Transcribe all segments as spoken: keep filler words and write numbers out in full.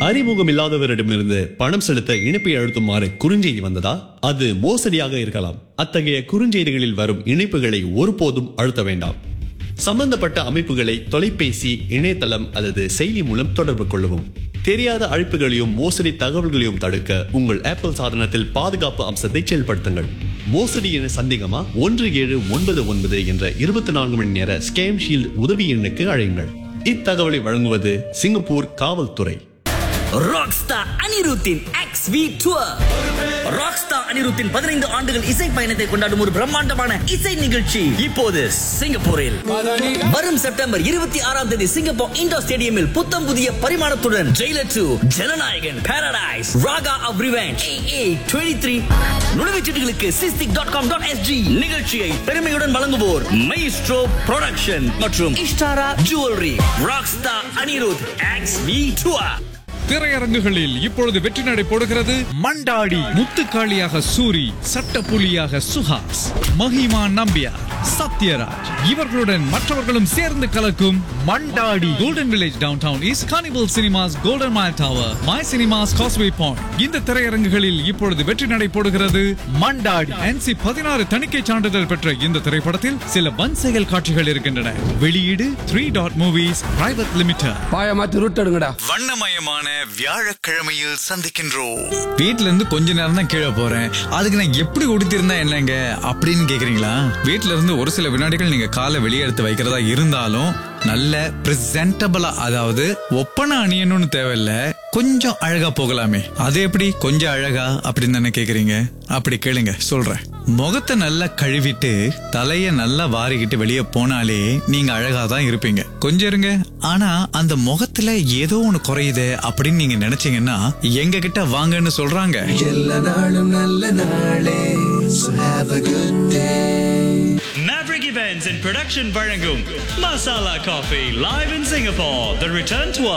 அறிமுகம் இல்லாதவரிடமிருந்து பணம் செலுத்த இணைப்பை அழுத்துமாறு குறுஞ்செய்தி வந்ததா? அது மோசடியாக இருக்கலாம். அத்தகைய குறுஞ்செய்திகளில் வரும் இணைப்புகளை ஒருபோதும் அழுத்த வேண்டாம். சம்பந்தப்பட்ட அமைப்புகளை தொலைபேசி, இணையதளம் அல்லது செயலி மூலம் தொடர்பு கொள்ளவும். தெரியாத அழைப்புகளையும் மோசடி தகவல்களையும் தடுக்க உங்கள் ஆப்பிள் சாதனத்தில் பாதுகாப்பு அம்சத்தை செயல்படுத்துங்கள். மோசடி என சந்தேகமா? ஒன்று ஏழு ஒன்பது ஒன்பது என்ற இருபத்தி நான்கு மணி நேர ஸ்கேம் ஷீல்ட் உதவி எண்ணுக்கு அழையுங்கள். இத்தகவலை வழங்குவது சிங்கப்பூர் காவல்துறை. ராக்ஸ்டார் அனிருத்தின் எக்ஸ் வி டூர். ராக்ஸ்டார் அனிருத்தின் பதினைந்து ஆண்டுகள் இசை பயணத்தை கொண்டாடும் ஒரு பிரம்மாண்டமான இசை நிகழ்ச்சி இப்போது சிங்கப்பூரில். வரும் செப்டம்பர் இருபத்தி ஆறாம் தேதி சிங்கப்பூர் இண்டோர் ஸ்டேடியமில் புத்தம் புதிய பரிமாணத்துடன் Jailer two, Jananayagan, Paradise, Raaga of revenge, ஏ ஏ இருபத்தி மூன்று. நுழைவுச்சீட்டுகளுக்கு SISTIC dot com dot S G. நிகழ்ச்சியை பெருமையுடன் வழங்குவோர் மைஸ்ட்ரோ புரொடக்ஷன் மற்றும் Ishtara jewellery. Rockstar Anirudh X we tour. திரையரங்குகளில் இப்பொழுது வெற்றி நடை போடுகிறது மண்டாடி. முத்துக்காளியாக சூரி, சட்டப்புலியாக சுஹாஸ், மஹிமா நம்பியார், சத்யராஜ் இவர்களுடன் மற்றவர்களும் சேர்ந்து கலக்கும் Mandaadi. Golden village down down east carnival cinemas, golden mile tower, my cinemas, causeway point. இந்த திரையரங்குகளில் இப்பொழுது வெற்றி நடை போடுகிறது மண்டாடி. என்சி பதினாறு தணிக்கை சான்றிதழ் பெற்ற இந்த திரைப்படத்தில் சில வன் செயல் காட்சிகள் இருக்கின்றன. வெளியீடு three dot movies private limited. பாயமாத்தி root எடுங்கடா. வண்ணமயமான வியாழக்கிழமையில் சந்திக்கின்றோம். வீட்ல இருந்து கொஞ்ச நேரம் தான் கீழே போறேன், அதுக்கு நான் எப்படி உடுத்திருந்தா என்னங்க அப்படின்னு கேக்குறீங்களா? வீட்ல இருந்து ஒரு சில வினாடிகள் நீங்க காலை வெளியே எடுத்து வைக்கிறதா இருந்தாலும் நல்ல பிரசன்டபிளா, அதாவது ஒப்பனை அணியணும்னு தேவையில்ல, கொஞ்சம் அழகா போகலாமே. அது எப்படி கொஞ்சம் அழகா அப்படின்னு தானே கேக்குறீங்க? அப்படி கேளுங்க, சொல்றேன். முகத்தை நல்லா கழுவிட்டு தலைய நல்லா வாரிக்கிட்டு வெளியே போனாலே நீங்க அழகா தான் இருப்பீங்க. கொஞ்சம் இருங்க, ஆனா அந்த முகத்துல ஏதோ ஒண்ணு குறையுது அப்படின்னு நீங்க நினைச்சீங்கன்னா எங்க கிட்ட வாங்கன்னு சொல்றாங்க. எல்லா நாளும் நல்ல நாளே. So have a good day. Maverick Events and Production வழங்கும் masala coffee live in Singapore, the return tour.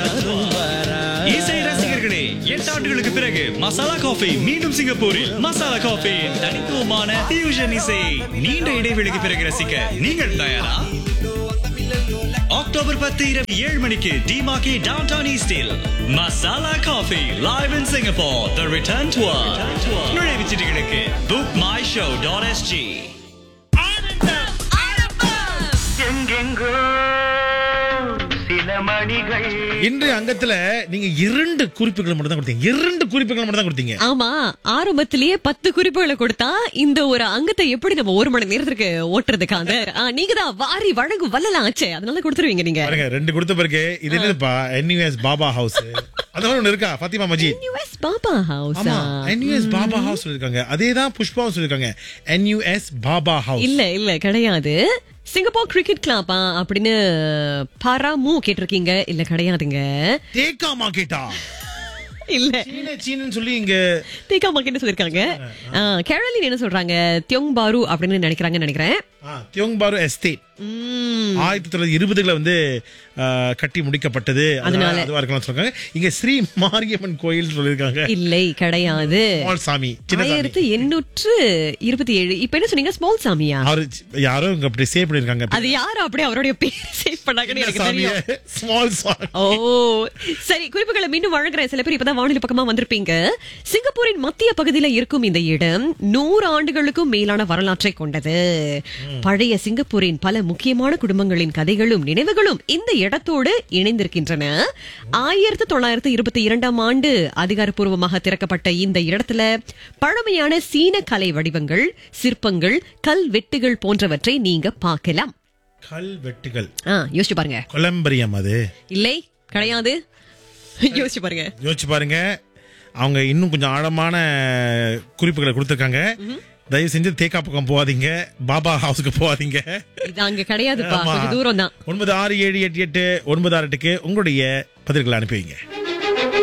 இசை ரசிகர்களே, எட்டு ஆண்டுகளுக்கு பிறகு மசாலா காஃபி மீண்டும் சிங்கப்பூரில். மசாலா காஃபி தனித்துவமான ஃபியூஷன் இசை நீண்ட இடைவெளிக்கு பிறகு ரசிக்க நீங்கள் தயாரா? அக்டோபர் பத்து இரவு ஏழு மணிக்கு டிமாக்கி டவுன் டவுன் ஈஸ்டில் masala coffee live in Singapore, the return tour. நுழைவுச்சீட்டுகளுக்கு book my show dot S G. இன்றைய அங்கத்துல நீங்க இரண்டு குறிப்புகள் மட்டும் தான் கொடுத்தீங்க. இரண்டு குறிப்புகள் மட்டும் தான் கொடுத்தீங்க. ஆமா, ஆரம்பத்திலேயே பத்து குறிப்புகளை கொடுத்தா இந்த ஒரு அங்கத்தை எப்படி நம்ம ஒரு மணி நேரத்துக்கு ஓட்டுறதுக்காக நீங்க தான் வாரி வழங்கும் வல்லலாம் ஆச்சே, அதனால கொடுத்துருவீங்க நீங்க. பாருங்க, ரெண்டு கொடுத்த பிறகு இது என்னதுப்பா? என்யூஎஸ் பாபா ஹவுஸ் அந்த மாதிரி ஒண்ணு இருக்கா? Fathima Majeed NUS Baba house. ஆமா, என்யூஎஸ் பாபா ஹவுஸ் சொல்லிருக்காங்க. அதேதான் புஷ்பாவும் சொல்லிருக்காங்க, என்யூஎஸ் பாபா ஹவுஸ். இல்ல இல்ல கிடையாது. சிங்கப்பூர் கிரிக்கெட் கிளப்பா அப்படின்னு பாராமு கேட்டிருக்கீங்க. இல்ல கிடையாதுங்க. தேக்கா மார்க்கெட்டா? இல்ல, சீன சீனன்னு சொல்லி இங்க தேக்கா மார்க்கெட் சொல்லிருக்காங்க. கேரளின் என்ன சொல்றாங்க? தியோங் பாரு அப்படின்னு நினைக்கிறாங்க நினைக்கிறேன். தியோங் பாரு எஸ்டேட் ஆயிரத்தி தொள்ளாயிரத்தி இருபதுல வந்து கட்டி முடிக்கப்பட்டது. அதனால அதுவா இருக்கலாம் சொல்றாங்க. இங்க ஸ்ரீ மாரியம்மன் கோயில் சொல்லிருக்காங்க. இல்லை கிடையாது. ஸ்மால் சாமி, ஆயிரத்தி எண்ணூற்று இருபத்தி ஏழு. இப்ப என்ன சொன்னீங்க? ஸ்மால் சாமியா? அவரு யாரோ இங்க அப்படி சேவ் பண்ணிருக்காங்க. அது யாரு அப்படியே அவருடைய பேர் சேவ் பண்ணாங்கன்னு எனக்கு தெரியும். ஸ்மால் சாமி. ஓ சரி, குறிப்புகளை மீண்டும் வழங்குறேன். சில பேர் இப்பதான் வானிலை பக்கமா வந்திருப்பீங்க. சிங்கப்பூரின் மத்திய பகுதியில இருக்கும் இந்த இடம் நூறு ஆண்டுகளுக்கும் மேலான வரலாற்றை கொண்டது. பழைய சிங்கப்பூரின் பல முக்கியமான குடும்பங்களின் கதைகளும் நினைவுகளும் இந்த இடத்தோடு இணைந்திருக்கின்றன. ஆயிரத்தி தொள்ளாயிரத்தி இருபத்தி இரண்டாம் ஆண்டு அதிகாரப்பூர்வமாக திறக்கப்பட்ட இந்த இடத்துல பழமையான சீன கலை வடிவங்கள், சிற்பங்கள், கல்வெட்டுகள் போன்றவற்றை நீங்க பார்க்கலாம். கல்வெட்டுகள் யோசிச்சு பாருங்க. கொலம்பரியம் அது இல்லை கிடையாது. யோசிச்சு பாருங்க, யோசிச்சு பாருங்க. அவங்க இன்னும் கொஞ்சம் ஆழமான குறிப்புகளை கொடுத்திருக்காங்க. தயவு செஞ்சு தேக்கா பக்கம் போவாதீங்க, பாபா ஹவுஸ்க்கு போவாதீங்க. இது அங்க கிடையாதுப்பா, கொஞ்சம் தூரம் தான். ஒன்பது ஆறு ஏழு எட்டு எட்டு ஒன்பது ஆறு எட்டுக்கு உங்களுடைய பதில்களை அனுப்பி வைங்க.